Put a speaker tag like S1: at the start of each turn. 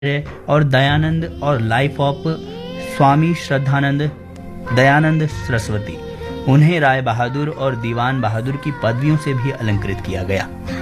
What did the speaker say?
S1: और दयानंद और life of Swami Shraddhanand Dayanand Saraswati. उन्हें राय बहादुर और दीवान बहादुर की पदवियों से भी अलंकृत किया गया।